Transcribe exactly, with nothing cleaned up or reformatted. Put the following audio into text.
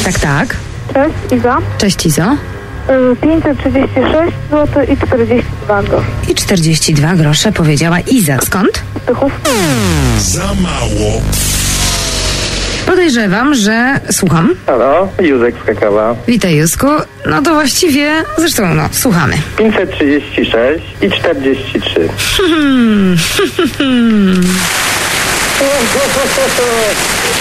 Tak, tak. Cześć, Iza. Cześć, Izo. pięćset trzydzieści sześć złotych i czterdzieści dwa grosze. I czterdzieści dwa grosze powiedziała Iza. Skąd? Tychów. Za mało. Podejrzewam, że... Słucham. Halo, Józek z Krakowa. Witaj, Józku. No to właściwie... Zresztą, no, słuchamy. pięćset trzydzieści sześć i czterdzieści trzy. Hmm.